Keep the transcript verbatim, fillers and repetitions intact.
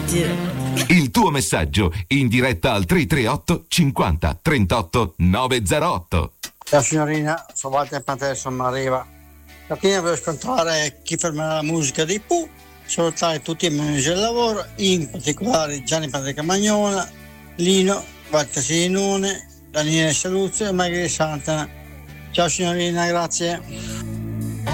Il tuo messaggio in diretta al tre tre otto cinquanta trentotto novecentootto. Ciao signorina, sono Walter Pantelson, ma arriva. Stamattina per ascoltare chi fermerà la musica dei Pooh, salutare tutti i manager del lavoro, in particolare Gianni Patrick Magnola, Lino, Walter Sinone, Daniele Saluzzo e Magri Santana. Ciao signorina, grazie.